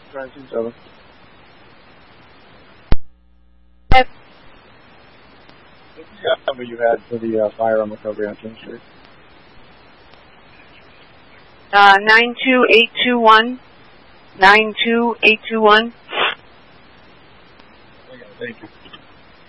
927. Yes. What's the number you had for the firearm recovery on King Street? 92821. 92821. Thank you.